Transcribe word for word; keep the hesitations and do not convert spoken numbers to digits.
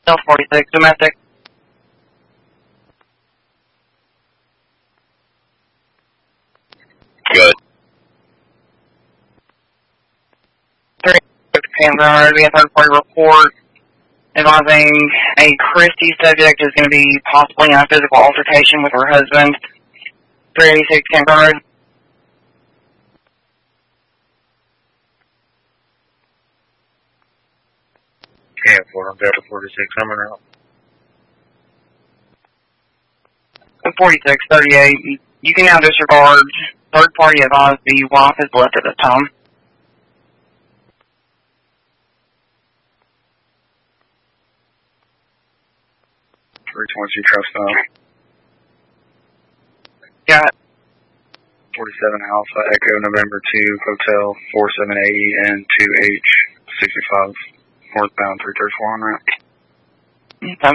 L forty-six, domestic. Good. three Panther Road, we have third party report advising a Christie subject is going to be possibly in a physical altercation with her husband. three eighty-six Panther Road. Yeah, four on Delta forty-six, coming out. forty-six thirty-eight, you can now disregard third party advised the wife is left at this time. three twenty trust stop. Got it. forty-seven Alpha Echo November two Hotel four seven eight and two H sixty-five northbound three thirty-four on route.